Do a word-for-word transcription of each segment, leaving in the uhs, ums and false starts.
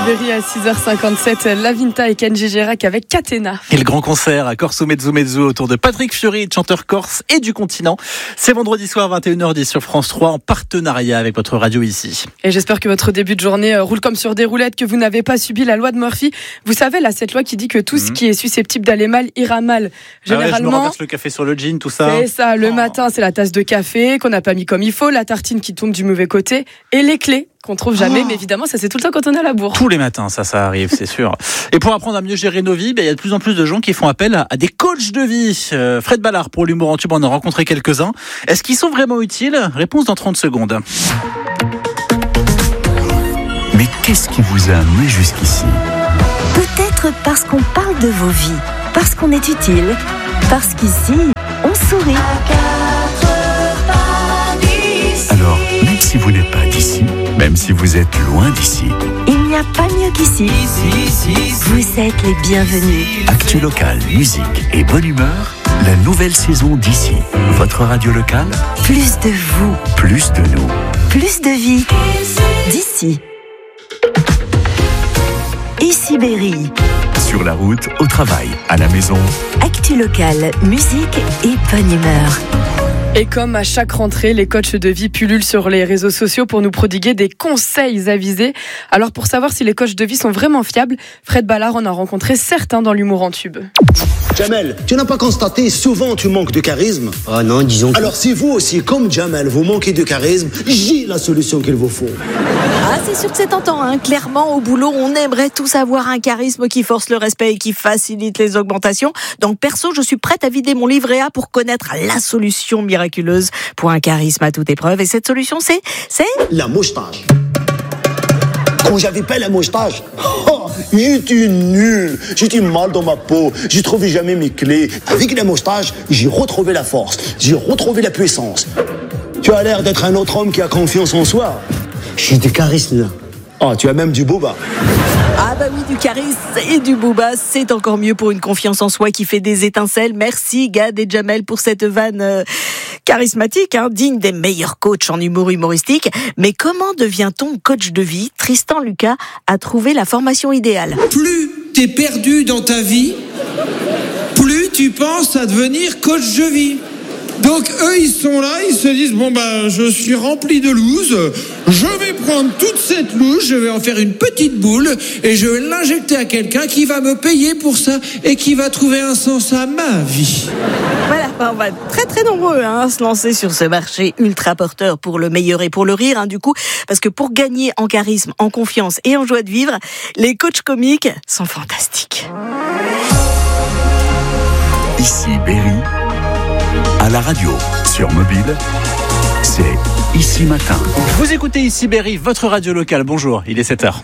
Berry à six heures cinquante-sept, Lavinta et Kenji Girac avec Catena. Et le grand concert à Corso Mezzo Mezzo autour de Patrick Fiori, chanteur corse et du continent. C'est vendredi soir vingt et une heures dix sur France trois en partenariat avec votre radio ici. Et j'espère que votre début de journée roule comme sur des roulettes, que vous n'avez pas subi la loi de Murphy. Vous savez, là, cette loi qui dit que tout mmh. ce qui est susceptible d'aller mal ira mal. Généralement, ah ouais, je me renverse le café sur le jean, tout ça. C'est ça, le oh. matin, c'est la tasse de café qu'on n'a pas mis comme il faut, la tartine qui tombe du mauvais côté et les clés qu'on trouve jamais, oh. mais évidemment ça c'est tout le temps quand on est à la bourre. Tous les matins ça, ça arrive, c'est sûr. Et pour apprendre à mieux gérer nos vies, il ben, y a de plus en plus de gens qui font appel à, à des coachs de vie. Euh, Fred Ballard pour l'humour en tube, on en a rencontré quelques-uns. Est-ce qu'ils sont vraiment utiles ? Réponse dans trente secondes. Mais qu'est-ce qui vous a amené jusqu'ici ? Peut-être parce qu'on parle de vos vies, parce qu'on est utile, parce qu'ici on sourit. Alors, même si vous n'êtes pas d'ici, même si vous êtes loin d'ici, il n'y a pas mieux qu'ici. Vous êtes les bienvenus. Actu local, musique et bonne humeur, la nouvelle saison d'ici. Votre radio locale, plus de vous, plus de nous, plus de vie. D'ici. Ici Berry. Sur la route, au travail, à la maison. Actu local, musique et bonne humeur. Et comme à chaque rentrée, les coachs de vie pullulent sur les réseaux sociaux pour nous prodiguer des conseils avisés. Alors pour savoir si les coachs de vie sont vraiment fiables, Fred Ballard en a rencontré certains dans l'humour en tube. Jamel, tu n'as pas constaté souvent tu manques de charisme ? Ah non, disons que... Alors si vous aussi, comme Jamel, vous manquez de charisme, j'ai la solution qu'il vous faut. Ah, c'est sûr que c'est tentant, hein. Clairement, au boulot, on aimerait tous avoir un charisme qui force le respect et qui facilite les augmentations. Donc perso, je suis prête à vider mon livret A pour connaître la solution miraculeuse pour un charisme à toute épreuve. Et cette solution, c'est... c'est... la moustache. Quand j'avais pas la moustache, oh, j'étais nul, j'étais mal dans ma peau, j'ai trouvé jamais mes clés. Avec la moustache, j'ai retrouvé la force, j'ai retrouvé la puissance. Tu as l'air d'être un autre homme qui a confiance en soi. J'ai du charisme là. Ah, tu as même du booba. Ah bah oui, du charisme et du booba, c'est encore mieux pour une confiance en soi qui fait des étincelles. Merci Gad et Jamel pour cette vanne euh, charismatique, hein, digne des meilleurs coachs en humour humoristique. Mais comment devient-on coach de vie ? Tristan Lucas a trouvé la formation idéale. Plus t'es perdu dans ta vie, plus tu penses à devenir coach de vie. Donc eux ils sont là, ils se disent bon ben je suis rempli de loose, je vais prendre toute cette loose, je vais en faire une petite boule et je vais l'injecter à quelqu'un qui va me payer pour ça et qui va trouver un sens à ma vie. Voilà, ben on va être très très nombreux hein, à se lancer sur ce marché ultra porteur pour le meilleur et pour le rire hein, du coup, parce que pour gagner en charisme, en confiance et en joie de vivre, les coachs comiques sont fantastiques. Ici Berry. À la radio, sur mobile, c'est Ici Matin. Vous écoutez Ici Berry, votre radio locale. Bonjour, il est sept heures.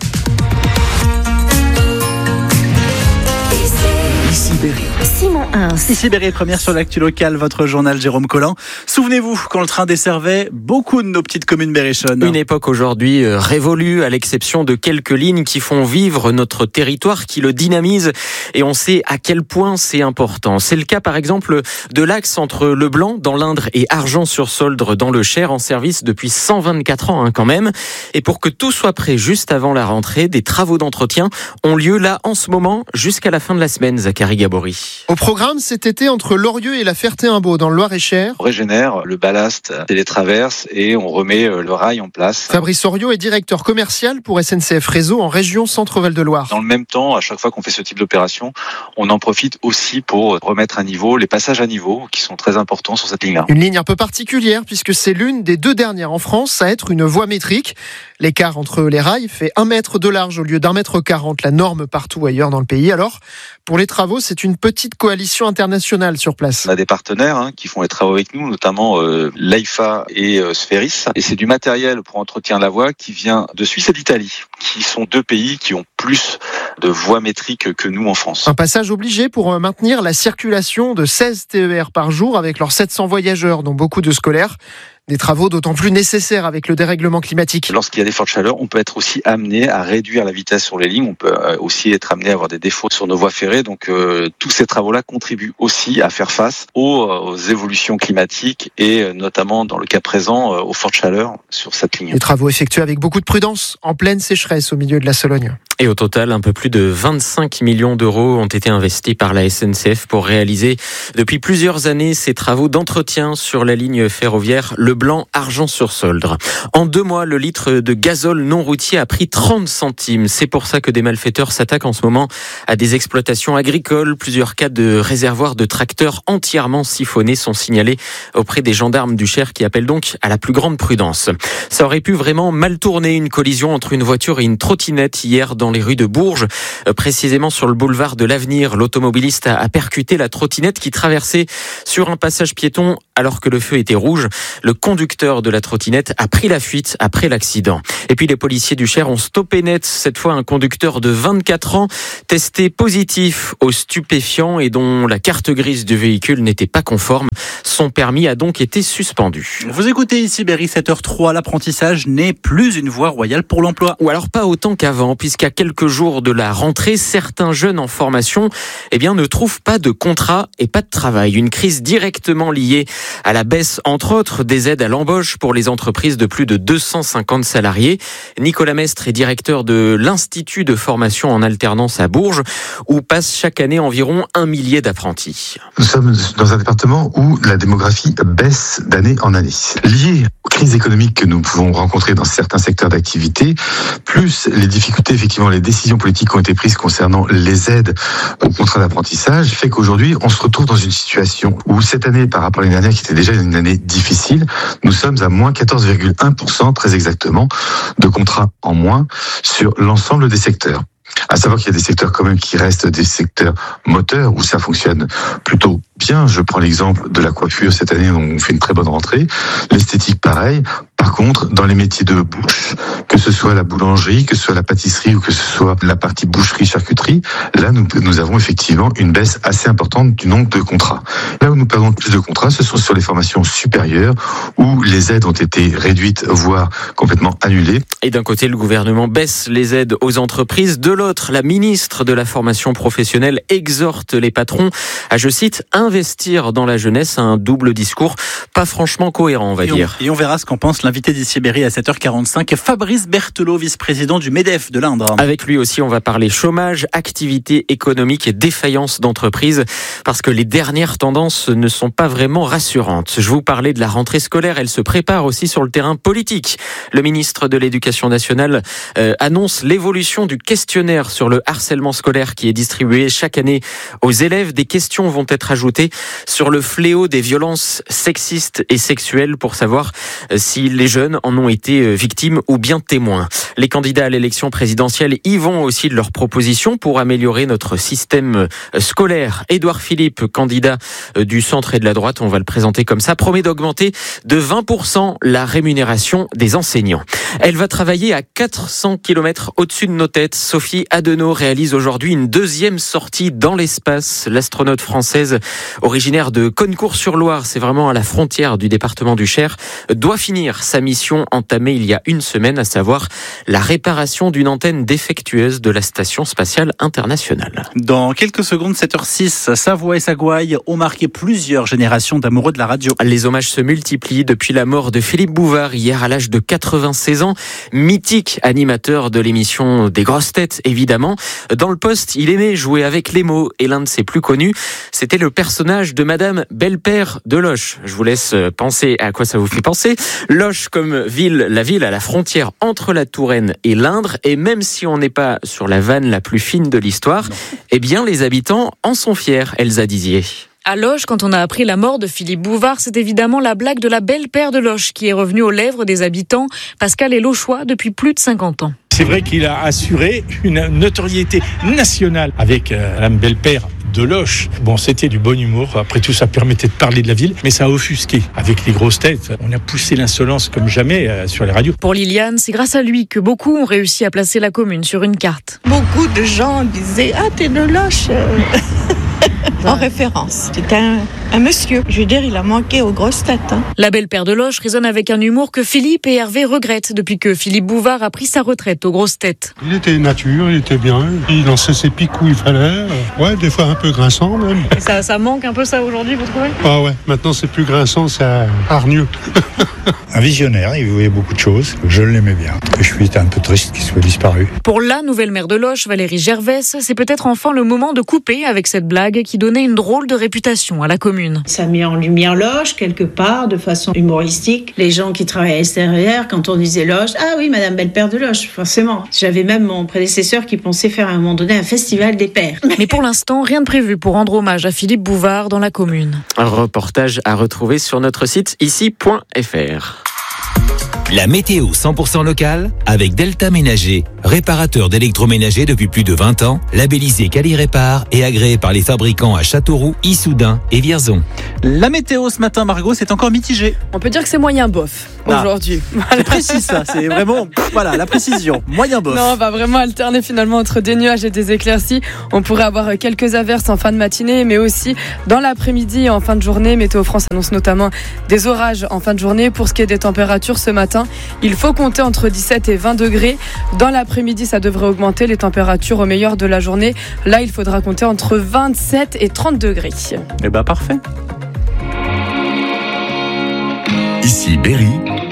Ici Berry. Simon Hins. Ici Berry, première sur l'actu locale, votre journal Jérôme Collin. Souvenez-vous, quand le train desservait beaucoup de nos petites communes berrichonnes. Une époque aujourd'hui euh, révolue, à l'exception de quelques lignes qui font vivre notre territoire, qui le dynamisent, et on sait à quel point c'est important. C'est le cas par exemple de l'axe entre Le Blanc dans l'Indre et Argent-sur-Soldre dans le Cher, en service depuis cent vingt-quatre ans hein, quand même. Et pour que tout soit prêt juste avant la rentrée, des travaux d'entretien ont lieu là en ce moment jusqu'à la fin de la semaine, Zachary Gabory. Au programme cet été entre Lorieux et la Ferté-Imbaud dans le Loir-et-Cher. On régénère le ballast et les traverses et on remet le rail en place. Fabrice Oriot est directeur commercial pour S N C F Réseau en région Centre-Val de Loire. Dans le même temps, à chaque fois qu'on fait ce type d'opération, on en profite aussi pour remettre à niveau les passages à niveau qui sont très importants sur cette ligne-là. Une ligne un peu particulière puisque c'est l'une des deux dernières en France à être une voie métrique. L'écart entre les rails fait un mètre de large au lieu d'un mètre quarante, la norme partout ailleurs dans le pays. Alors, pour les travaux, c'est une petite coalition internationale sur place. On a des partenaires hein, qui font les travaux avec nous, notamment euh, l'A I F A et euh, Sphéris. Et c'est du matériel pour entretien de la voie qui vient de Suisse et d'Italie, qui sont deux pays qui ont plus de voies métriques que nous en France. Un passage obligé pour maintenir la circulation de seize T E R par jour avec leurs sept cents voyageurs, dont beaucoup de scolaires. Des travaux d'autant plus nécessaires avec le dérèglement climatique. Lorsqu'il y a des fortes chaleurs, on peut être aussi amené à réduire la vitesse sur les lignes. On peut aussi être amené à avoir des défauts sur nos voies ferrées. Donc euh, tous ces travaux-là contribuent aussi à faire face aux, aux évolutions climatiques et notamment dans le cas présent aux fortes chaleurs sur cette ligne. Des travaux effectués avec beaucoup de prudence en pleine sécheresse au milieu de la Sologne. Et au total, un peu plus de vingt-cinq millions d'euros ont été investis par la S N C F pour réaliser depuis plusieurs années ces travaux d'entretien sur la ligne ferroviaire Le Blanc-Argent-sur-Soldre. En deux mois, le litre de gazole non routier a pris trente centimes. C'est pour ça que des malfaiteurs s'attaquent en ce moment à des exploitations agricoles. Plusieurs cas de réservoirs de tracteurs entièrement siphonnés sont signalés auprès des gendarmes du Cher qui appellent donc à la plus grande prudence. Ça aurait pu vraiment mal tourner, une collision entre une voiture et une trottinette hier dans les rues de Bourges, précisément sur le boulevard de l'Avenir. L'automobiliste a percuté la trottinette qui traversait sur un passage piéton alors que le feu était rouge. Le conducteur de la trottinette a pris la fuite après l'accident. Et puis les policiers du Cher ont stoppé net cette fois un conducteur de vingt-quatre ans testé positif aux stupéfiants et dont la carte grise du véhicule n'était pas conforme. Son permis a donc été suspendu. Vous écoutez ici Berry, sept heures trois, l'apprentissage n'est plus une voie royale pour l'emploi. Ou alors pas autant qu'avant, puisqu'à quelques jours de la rentrée, certains jeunes en formation eh bien, ne trouvent pas de contrat et pas de travail. Une crise directement liée à la baisse, entre autres, des aides à l'embauche pour les entreprises de plus de deux cent cinquante salariés. Nicolas Mestre est directeur de l'Institut de formation en alternance à Bourges, où passe chaque année environ un millier d'apprentis. Nous sommes dans un département où la démographie baisse d'année en année. Liée aux crises économiques que nous pouvons rencontrer dans certains secteurs d'activité, plus les difficultés, effectivement, les décisions politiques qui ont été prises concernant les aides au contrat d'apprentissage, fait qu'aujourd'hui, on se retrouve dans une situation où cette année, par rapport à l'année dernière, qui était déjà une année difficile, nous sommes à moins quatorze virgule un pour cent, très exactement, de contrats en moins sur l'ensemble des secteurs. À savoir qu'il y a des secteurs quand même qui restent des secteurs moteurs où ça fonctionne plutôt bien. Je prends l'exemple de la coiffure. Cette année, on fait une très bonne rentrée. L'esthétique, pareil. Par contre, dans les métiers de bouche, que ce soit la boulangerie, que ce soit la pâtisserie ou que ce soit la partie boucherie-charcuterie, là, nous, nous avons effectivement une baisse assez importante du nombre de contrats. Là où nous perdons le plus de contrats, ce sont sur les formations supérieures où les aides ont été réduites, voire complètement annulées. Et d'un côté, le gouvernement baisse les aides aux entreprises. De l'autre, la ministre de la formation professionnelle exhorte les patrons à, je cite, investir dans la jeunesse. Un double discours pas franchement cohérent, on va et dire. On, et on verra ce qu'en pense l'invité d'ici Berry à sept heures quarante-cinq, Fabrice Berthelot, vice-président du MEDEF de l'Indre. Avec lui aussi, on va parler chômage, activité économique et défaillance d'entreprise, parce que les dernières tendances ne sont pas vraiment rassurantes. Je vous parlais de la rentrée scolaire, elle se prépare aussi sur le terrain politique. Le ministre de l'Éducation nationale euh, annonce l'évolution du questionnaire sur le harcèlement scolaire qui est distribué chaque année aux élèves. Des questions vont être ajoutées sur le fléau des violences sexistes et sexuelles pour savoir euh, si les jeunes en ont été victimes ou bien témoins. Les candidats à l'élection présidentielle y vont aussi de leurs propositions pour améliorer notre système scolaire. Édouard Philippe, candidat du centre et de la droite, on va le présenter comme ça, promet d'augmenter de vingt pour cent la rémunération des enseignants. Elle va travailler à quatre cents kilomètres au-dessus de nos têtes. Sophie Adenau réalise aujourd'hui une deuxième sortie dans l'espace. L'astronaute française, originaire de Cosne-Cours-sur-Loire, c'est vraiment à la frontière du département du Cher, doit finir sa mission entamée il y a une semaine, à savoir la réparation d'une antenne défectueuse de la Station spatiale internationale. Dans quelques secondes, sept heures six, Savoie et Sagouaille ont marqué plusieurs générations d'amoureux de la radio. Les hommages se multiplient depuis la mort de Philippe Bouvard hier à l'âge de quatre-vingt-seize ans, mythique animateur de l'émission des grosses têtes évidemment. Dans le poste, il aimait jouer avec les mots et l'un de ses plus connus, c'était le personnage de Madame Belle-Père de Loches. Je vous laisse penser à quoi ça vous fait penser. Loches comme ville, la ville à la frontière entre la Touraine et l'Indre, et même si on n'est pas sur la vanne la plus fine de l'histoire, eh bien les habitants en sont fiers, Elsa Dizier. À Loches, quand on a appris la mort de Philippe Bouvard, c'est évidemment la blague de la Belle-Père de Loches qui est revenue aux lèvres des habitants. Pascal est lochois depuis plus de cinquante ans. C'est vrai qu'il a assuré une notoriété nationale avec euh, Madame Belle-Père de Loches. Bon, c'était du bon humour. Après tout, ça permettait de parler de la ville, mais ça a offusqué. Avec les grosses têtes, on a poussé l'insolence comme jamais euh, sur les radios. Pour Liliane, c'est grâce à lui que beaucoup ont réussi à placer la commune sur une carte. Beaucoup de gens disaient « Ah, t'es de Loches !» en référence. C'était un, un monsieur. Je veux dire, il a manqué aux grosses têtes. Hein. La belle paire de Loches résonne avec un humour que Philippe et Hervé regrettent depuis que Philippe Bouvard a pris sa retraite aux grosses têtes. Il était nature, il était bien, il lançait ses pics où il fallait. Ouais, des fois un peu grinçant même. Et ça, ça manque un peu ça aujourd'hui, vous trouvez ? Ah ouais, maintenant c'est plus grinçant, c'est hargneux. Un visionnaire, il voyait beaucoup de choses. Je l'aimais bien. Je suis un peu triste qu'il soit disparu. Pour la nouvelle maire de Loches, Valérie Gervais, c'est peut-être enfin le moment de couper avec cette blague qui donnait une drôle de réputation à la commune. Ça met en lumière Loches quelque part, de façon humoristique. Les gens qui travaillent à l'extérieur, quand on disait Loches, ah oui, Madame Belle-Père de Loches, forcément. J'avais même mon prédécesseur qui pensait faire à un moment donné un festival des pères. Mais pour l'instant, rien de prévu pour rendre hommage à Philippe Bouvard dans la commune. Un reportage à retrouver sur notre site ici point f r. La météo cent pour cent locale avec Delta Ménager, réparateur d'électroménager depuis plus de vingt ans, labellisé Quali-Répar et agréé par les fabricants à Châteauroux, Issoudun et Vierzon. La météo ce matin, Margot, c'est encore mitigé. On peut dire que c'est moyen bof ah, aujourd'hui. C'est précis ça, c'est vraiment voilà la précision, moyen bof. Non, on va vraiment alterner finalement entre des nuages et des éclaircies. On pourrait avoir quelques averses en fin de matinée, mais aussi dans l'après-midi et en fin de journée. Météo France annonce notamment des orages en fin de journée. Pour ce qui est des températures ce matin, il faut compter entre dix-sept et vingt degrés. Dans l'après-midi, ça devrait augmenter les températures au meilleur de la journée. Là, il faudra compter entre vingt-sept et trente degrés. Eh ben parfait. Ici Berry.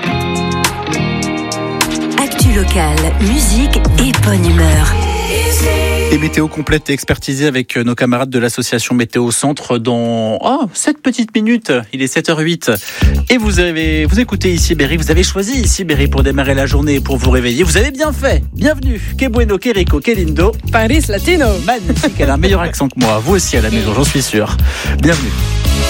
Actu locale, musique et bonne humeur. Et météo complète et expertisée avec nos camarades de l'association Météo Centre dans oh, sept petites minutes. Il est sept heures huit. Et vous avez, vous écoutez Ici Berry. Vous avez choisi Ici Berry pour démarrer la journée et pour vous réveiller. Vous avez bien fait. Bienvenue. Que bueno, que rico, que lindo. Paris Latino. Magnifique. Elle a un meilleur accent que moi. Vous aussi à la maison, j'en suis sûr. Bienvenue.